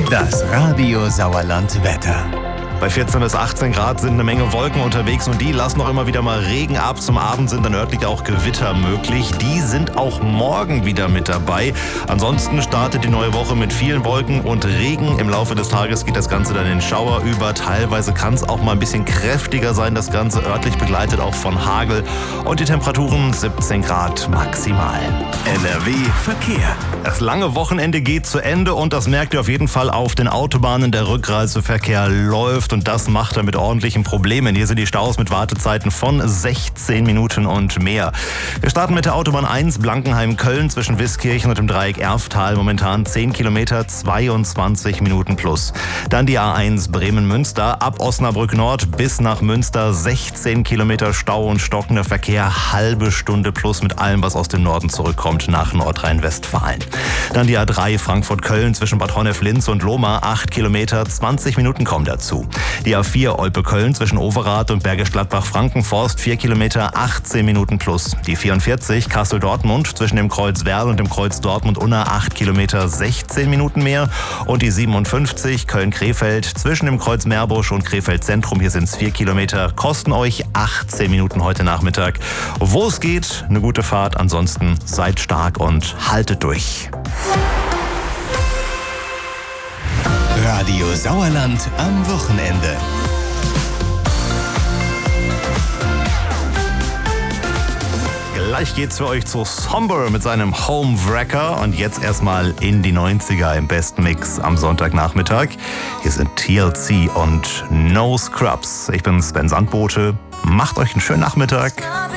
Das Radio Sauerland Wetter. Bei 14 bis 18 Grad sind eine Menge Wolken unterwegs und die lassen auch immer wieder mal Regen ab. Zum Abend sind dann örtlich auch Gewitter möglich. Die sind auch morgen wieder mit dabei. Ansonsten startet die neue Woche mit vielen Wolken und Regen. Im Laufe des Tages geht das Ganze dann in Schauer über. Teilweise kann es auch mal ein bisschen kräftiger sein. Das Ganze örtlich begleitet auch von Hagel. Und die Temperaturen 17 Grad maximal. NRW Verkehr. Das lange Wochenende geht zu Ende und das merkt ihr auf jeden Fall auf den Autobahnen. Der Rückreiseverkehr läuft und das macht er mit ordentlichen Problemen. Hier sind die Staus mit Wartezeiten von 16 Minuten und mehr. Wir starten mit der Autobahn 1 Blankenheim-Köln zwischen Wiskirchen und dem Dreieck Erftal. Momentan 10 Kilometer, 22 Minuten plus. Dann die A1 Bremen-Münster ab Osnabrück Nord bis nach Münster. 16 Kilometer Stau und stockender Verkehr. Halbe Stunde plus mit allem, was aus dem Norden zurückkommt nach Nordrhein-Westfalen. Dann die A3 Frankfurt-Köln zwischen Bad Honnef-Linz und Lohmar. 8 Kilometer, 20 Minuten kommen dazu. Die A4 Olpe-Köln zwischen Overath und Bergisch Gladbach-Frankenforst. 4 Kilometer, 18 Minuten plus. Die 44 Kassel-Dortmund zwischen dem Kreuz Werl und dem Kreuz Dortmund-Unna. 8 Kilometer, 16 Minuten mehr. Und die 57 Köln-Krefeld zwischen dem Kreuz Meerbusch und Krefeld-Zentrum. Hier sind es 4 Kilometer. Kosten euch 18 Minuten heute Nachmittag. Wo es geht, eine gute Fahrt. Ansonsten seid stark und haltet durch. Radio Sauerland am Wochenende. Gleich geht's für euch zu Somber mit seinem Homewrecker und jetzt erstmal in die 90er im besten Mix am Sonntagnachmittag. Hier sind TLC und No Scrubs. Ich bin Sven Sandbote. Macht euch einen schönen Nachmittag.